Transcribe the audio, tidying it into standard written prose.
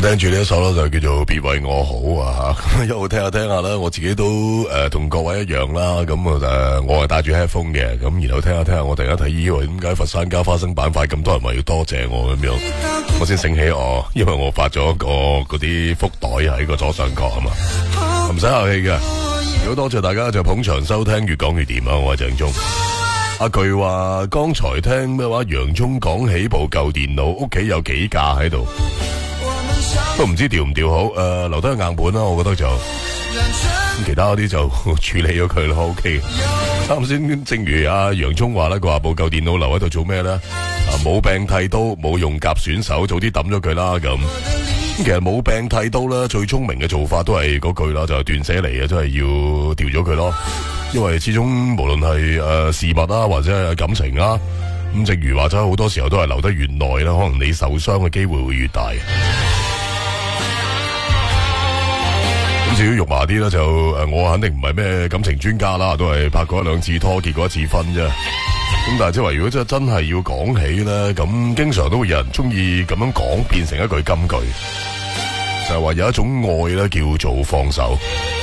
聽住呢一首咧就叫做別為我好啊吓，一路聽下聽下啦，我自己都同各位一樣啦，咁我係戴住 headphone 嘅，咁然後聽下聽下，我突然間睇咦喂，點解佛山加花生板塊咁多人話要多謝我咁樣，我先醒起因為我發咗嗰啲福袋喺個左上角啊嘛，唔使客氣嘅，如果多謝大家就捧場收聽，越講越掂啊，我係鄭中。阿巨話剛才聽咩話，洋蔥講起部舊電腦，屋企有幾架喺度。都唔知調唔調好，留低個硬盤啦，我覺得就其他嗰啲就處理咗佢咯 ，OK。啱先正如阿洋蔥話啦，佢話部舊電腦留喺度做咩咧？冇病剃刀，冇用甲選手，早啲抌咗佢啦咁。其實冇病剃刀啦，最聰明嘅做法都係嗰句啦，就係斷捨離啊，真係要掉咗佢咯。因為始終無論係事物啊，或者係感情啊，咁正如話齋，好多時候都係留得越耐啦，可能你受傷嘅機會會越大。咁至於肉麻啲咧，就我肯定唔係咩感情專家啦，都係拍過一兩次拖，結過一次婚啫。咁但係即係話，如果真係要講起咧，咁經常都會有人中意咁樣講，變成一句金句，就係話有一種愛咧叫做放手。